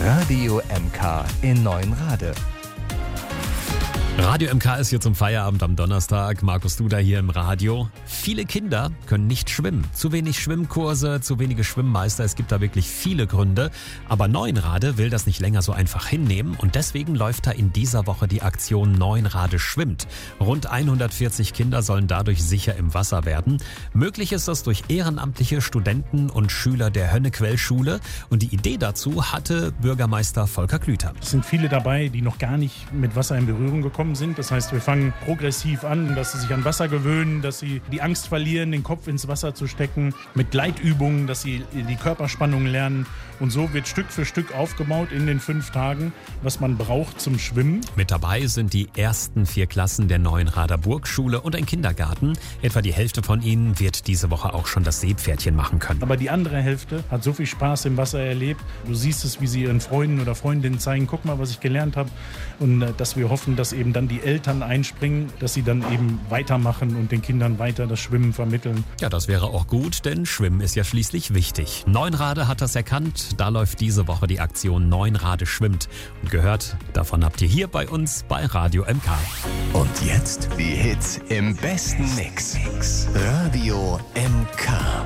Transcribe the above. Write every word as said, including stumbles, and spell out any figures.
Radio M K in Neuenrade. Radio M K ist hier zum Feierabend am Donnerstag. Markus Duda hier im Radio. Viele Kinder können nicht schwimmen. Zu wenig Schwimmkurse, zu wenige Schwimmmeister. Es gibt da wirklich viele Gründe. Aber Neuenrade will das nicht länger so einfach hinnehmen. Und deswegen läuft da in dieser Woche die Aktion Neuenrade schwimmt. Rund hundertvierzig Kinder sollen dadurch sicher im Wasser werden. Möglich ist das durch ehrenamtliche Studenten und Schüler der Hönnequell-Schule. Und die Idee dazu hatte Bürgermeister Volker Klüter. Es sind viele dabei, die noch gar nicht mit Wasser in Berührung gekommen sind. Das heißt, wir fangen progressiv an, dass sie sich an Wasser gewöhnen, dass sie die Angst verlieren, den Kopf ins Wasser zu stecken, mit Gleitübungen, dass sie die Körperspannung lernen. Und so wird Stück für Stück aufgebaut in den fünf Tagen, was man braucht zum Schwimmen. Mit dabei sind die ersten vier Klassen der Neuenrader Burgschule und ein Kindergarten. Etwa die Hälfte von ihnen wird diese Woche auch schon das Seepferdchen machen können. Aber die andere Hälfte hat so viel Spaß im Wasser erlebt. Du siehst es, wie sie ihren Freunden oder Freundinnen zeigen, guck mal, was ich gelernt habe. Und äh, dass wir hoffen, dass eben dann die Eltern einspringen, dass sie dann eben weitermachen und den Kindern weiter das Schwimmen vermitteln. Ja, das wäre auch gut, denn Schwimmen ist ja schließlich wichtig. Neuenrade hat das erkannt. Da läuft diese Woche die Aktion Neuenrade schwimmt. Und gehört, davon habt ihr hier bei uns bei Radio M K. Und jetzt die Hits im besten Mix. Radio M K.